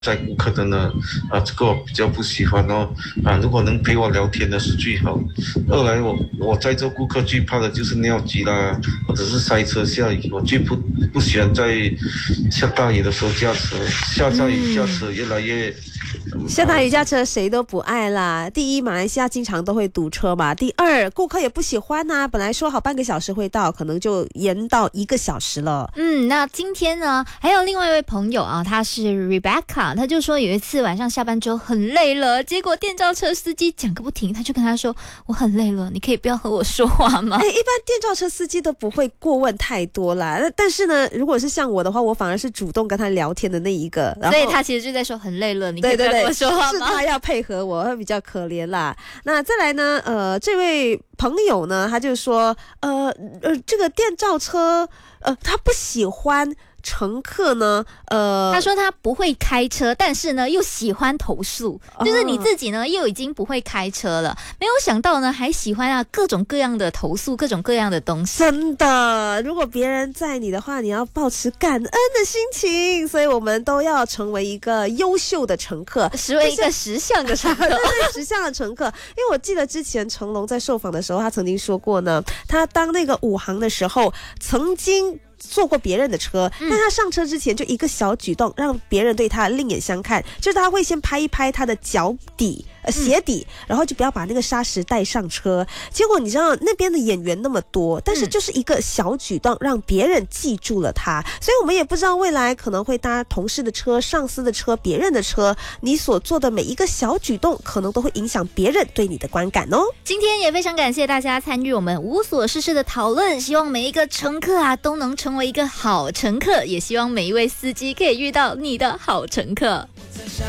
载顾客的呢？这个我比较不喜欢哦。如果能陪我聊天的是最好。二来我载着顾客最怕的就是尿急啦，或者是塞车下雨。我最不喜欢在下大雨的时候驾车，下大雨驾车越来越。 下大雨驾车谁都不爱啦。第一，马来西亚经常都会堵车嘛。第二，顾客也不喜欢啊。本来说好半个小时会到，可能就延到1个小时了。 那今天呢，还有另外一位朋友啊，他是 Rebecca， 他就说有一次晚上下班之后很累了，结果电召车司机讲个不停，他就跟他说：“我很累了，你可以不要和我说话吗？” 一般电召车司机都不会过问太多啦。但是呢，如果是像我的话，我反而是主动跟他聊天的那一个。 所以他其实就在说很累了，你可以不要跟我说话吗？ 是他要配合我，会比较可怜啦。那再来呢，这位朋友呢，他就说，这个电召车，他不喜欢乘客呢， 他说他不会开车，但是呢又喜欢投诉，就是你自己呢又已经不会开车了，没有想到呢还喜欢各种各样的投诉，各种各样的东西。 真的，如果别人载你的话，你要保持感恩的心情，所以我们都要成为一个优秀的乘客， 成为一个识相的乘客。对， 识相的乘客。因为我记得之前成龙在受访的时候，他曾经说过呢，他当那个武行的时候，曾经坐过别人的车，但他上车之前就一个小举动让别人对他另眼相看，就是他会先拍一拍他的脚底鞋底，然后就不要把那个砂石带上车。结果你知道那边的演员那么多，但是就是一个小举动让别人记住了他。所以我们也不知道未来可能会搭同事的车、上司的车、别人的车，你所做的每一个小举动可能都会影响别人对你的观感哦。 今天也非常感谢大家参与我们无所事事的讨论，希望每一个乘客都能成为一个好乘客，也希望每一位司机可以遇到你的好乘客。